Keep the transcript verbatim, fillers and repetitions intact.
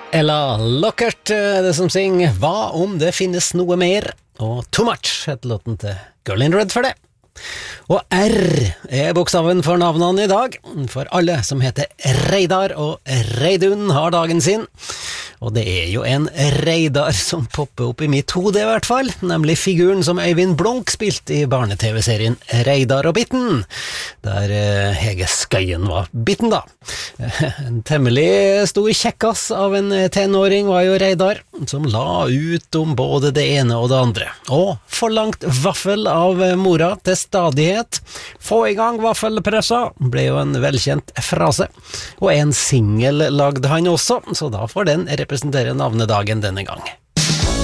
Ella Lockert, det som synger Hva om det finnes noe mer? Og Too Much heter låten til Girl in Red for det. Og R er bokstaven for navnene i dag. For alle som heter Reidar og Reidun har dagen sin. Og det er jo en Reidar som popper opp i mitt hode i hvert fall, nemlig figuren som Øyvind Blunk spilte i barne-tv-serien Reidar og Bitten, der Hege Skøyen var bitten da. En temmelig stor kjekkas av en tenåring var jo Reidar, som la ut om både det ene og det andre. Og forlangt vaffel av mora til stadighet. Få i gang vaffelpressa ble jo en velkjent frase. Og en single lagde han også, så da får den representere navnedagen denne gang.